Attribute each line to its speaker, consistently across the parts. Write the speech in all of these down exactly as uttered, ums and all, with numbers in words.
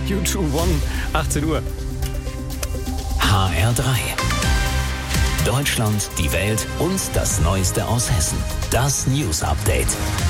Speaker 1: U zwei One, achtzehn Uhr.
Speaker 2: H R drei. Deutschland, die Welt und das Neueste aus Hessen. Das News Update.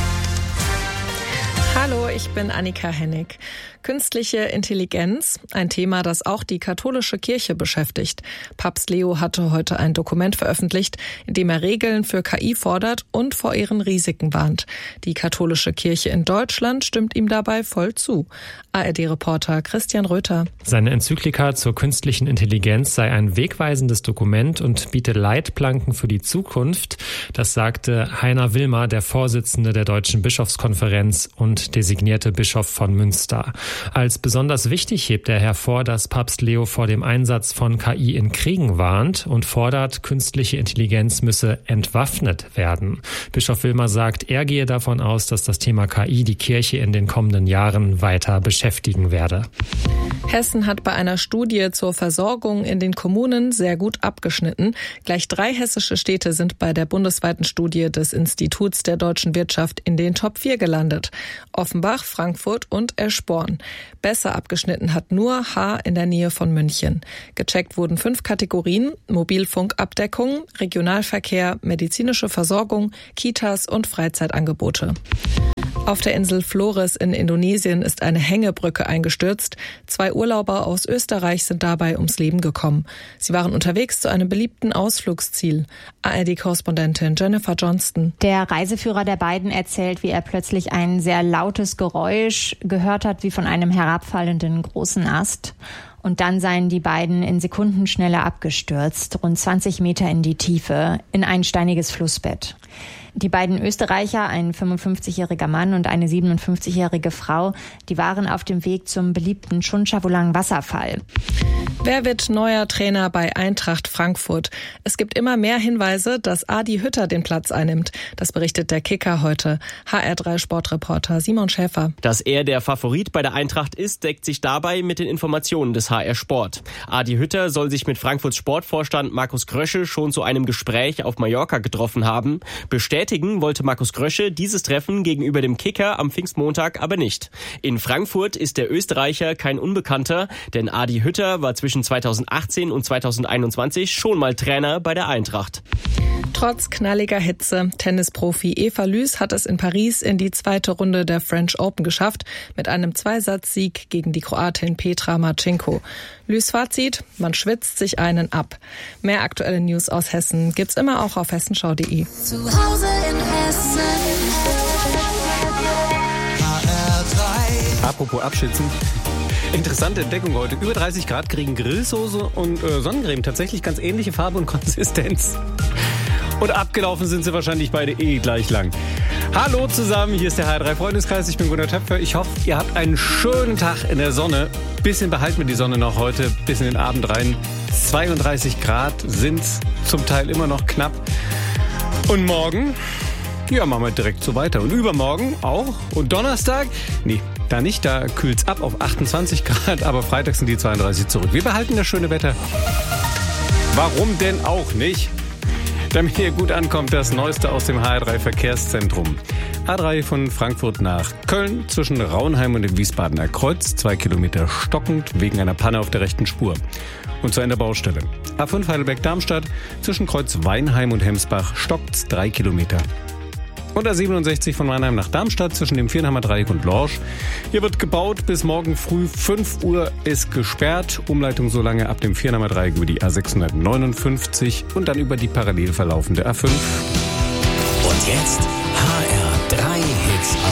Speaker 3: Hallo, ich bin Annika Hennig. Künstliche Intelligenz, ein Thema, das auch die katholische Kirche beschäftigt. Papst Leo hatte heute ein Dokument veröffentlicht, in dem er Regeln für K I fordert und vor ihren Risiken warnt. Die katholische Kirche in Deutschland stimmt ihm dabei voll zu. A R D-Reporter Christian Röther.
Speaker 4: Seine Enzyklika zur künstlichen Intelligenz sei ein wegweisendes Dokument und biete Leitplanken für die Zukunft. Das sagte Heiner Wilmer, der Vorsitzende der Deutschen Bischofskonferenz und designierte Bischof von Münster. Als besonders wichtig hebt er hervor, dass Papst Leo vor dem Einsatz von K I in Kriegen warnt und fordert, künstliche Intelligenz müsse entwaffnet werden. Bischof Wilmer sagt, er gehe davon aus, dass das Thema K I die Kirche in den kommenden Jahren weiter beschäftigen werde.
Speaker 3: Hessen hat bei einer Studie zur Versorgung in den Kommunen sehr gut abgeschnitten. Gleich drei hessische Städte sind bei der bundesweiten Studie des Instituts der deutschen Wirtschaft in den Top vier gelandet. Offenbach, Frankfurt und Eschborn. Besser abgeschnitten hat nur Haar in der Nähe von München. Gecheckt wurden fünf Kategorien: Mobilfunkabdeckung, Regionalverkehr, medizinische Versorgung, Kitas und Freizeitangebote. Auf der Insel Flores in Indonesien ist eine Hängebrücke eingestürzt. Zwei Urlauber aus Österreich sind dabei ums Leben gekommen. Sie waren unterwegs zu einem beliebten Ausflugsziel. A R D-Korrespondentin Jennifer Johnston.
Speaker 5: Der Reiseführer der beiden erzählt, wie er plötzlich ein sehr lautes Geräusch gehört hat, wie von einem herabfallenden großen Ast. Und dann seien die beiden in Sekundenschnelle abgestürzt, rund zwanzig Meter in die Tiefe, in ein steiniges Flussbett. Die beiden Österreicher, ein fünfundfünfzigjähriger Mann und eine siebenundfünfzigjährige Frau, die waren auf dem Weg zum beliebten Chunchabulang-Wasserfall.
Speaker 3: Wer wird neuer Trainer bei Eintracht Frankfurt? Es gibt immer mehr Hinweise, dass Adi Hütter den Platz einnimmt. Das berichtet der Kicker heute. H R drei Sportreporter Simon Schäfer.
Speaker 6: Dass er der Favorit bei der Eintracht ist, deckt sich dabei mit den Informationen des H R Sport. Adi Hütter soll sich mit Frankfurts Sportvorstand Markus Krösche schon zu einem Gespräch auf Mallorca getroffen haben. Bestätigen wollte Markus Krösche dieses Treffen gegenüber dem Kicker am Pfingstmontag aber nicht. In Frankfurt ist der Österreicher kein Unbekannter, denn Adi Hütter war zwischen zweitausendachtzehn und zweitausendeinundzwanzig schon mal Trainer bei der Eintracht.
Speaker 3: Trotz knalliger Hitze. Tennisprofi Eva Lüß hat es in Paris in die zweite Runde der French Open geschafft, mit einem Zweisatzsieg gegen die Kroatin Petra Marcinko. Lüß Fazit: Man schwitzt sich einen ab. Mehr aktuelle News aus Hessen gibt's immer auch auf hessenschau punkt de.
Speaker 7: Zu Hause in Hessen. H R drei.
Speaker 1: Apropos Abschützen. Interessante Entdeckung heute. Über dreißig Grad kriegen Grillsoße und äh, Sonnencreme tatsächlich ganz ähnliche Farbe und Konsistenz. Und abgelaufen sind sie wahrscheinlich beide eh gleich lang. Hallo zusammen, hier ist der H R drei Freundeskreis. Ich bin Gunnar Töpfer. Ich hoffe, ihr habt einen schönen Tag in der Sonne. Bisschen behalten wir die Sonne noch heute, bis in den Abend rein. zweiunddreißig Grad sind zum Teil immer noch knapp. Und morgen, ja, machen wir direkt so weiter. Und übermorgen auch. Und Donnerstag, nee, da nicht, da kühlt's ab auf achtundzwanzig Grad, aber Freitag sind die zweiunddreißig zurück. Wir behalten das schöne Wetter. Warum denn auch nicht? Damit ihr gut ankommt, das Neueste aus dem H R drei Verkehrszentrum. A drei von Frankfurt nach Köln zwischen Raunheim und dem Wiesbadener Kreuz. Zwei Kilometer stockend wegen einer Panne auf der rechten Spur. Und zu einer Baustelle. A fünf Heidelberg-Darmstadt zwischen Kreuz Weinheim und Hemsbach stockt's drei Kilometer. Und A siebenundsechzig von Weinheim nach Darmstadt zwischen dem Vierenheimer Dreieck und Lorsch. Hier wird gebaut bis morgen früh fünf Uhr ist gesperrt. Umleitung so lange ab dem Vierenheimer Dreieck über die A sechshundertneunundfünfzig und dann über die parallel verlaufende A fünf.
Speaker 2: Und jetzt